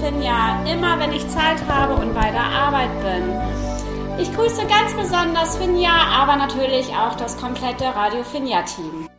Finja, immer wenn ich Zeit habe und bei der Arbeit bin. Ich grüße ganz besonders Finja, aber natürlich auch das komplette Radio Finja-Team.